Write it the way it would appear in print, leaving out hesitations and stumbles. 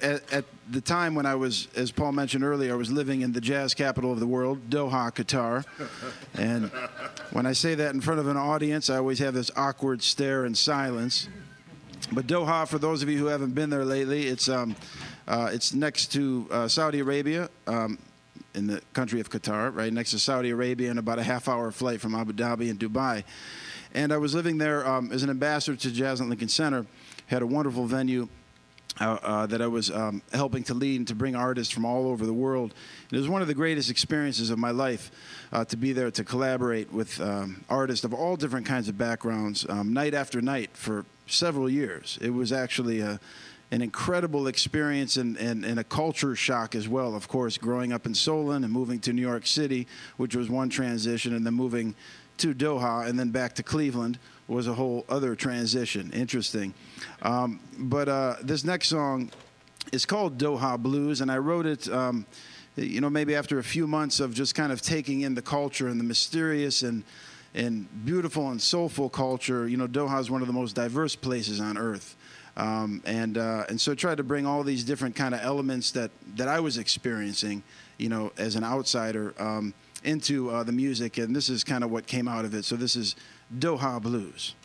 at the time when I was, as Paul mentioned earlier, I was living in the jazz capital of the world, Doha, Qatar. And when I say that in front of an audience, I always have this awkward stare and silence. But Doha, for those of you who haven't been there lately, it's next to Saudi Arabia, in the country of Qatar, right next to Saudi Arabia, and about a half-hour flight from Abu Dhabi and Dubai. And I was living there as an ambassador to Jazz at Lincoln Center. Had a wonderful venue that I was helping to lead and to bring artists from all over the world. And it was one of the greatest experiences of my life to be there to collaborate with artists of all different kinds of backgrounds, night after night for several years. It was actually an incredible experience and a culture shock as well, of course, growing up in Solon and moving to New York City, which was one transition, and then moving to Doha and then back to Cleveland was a whole other transition. Interesting. But this next song is called Doha Blues, and I wrote it, maybe after a few months of just kind of taking in the culture and the mysterious and beautiful and soulful culture. You know, Doha is one of the most diverse places on earth. And so I tried to bring all these different kind of elements that I was experiencing, as an outsider, into the music, and this is kind of what came out of it. So this is Doha Blues.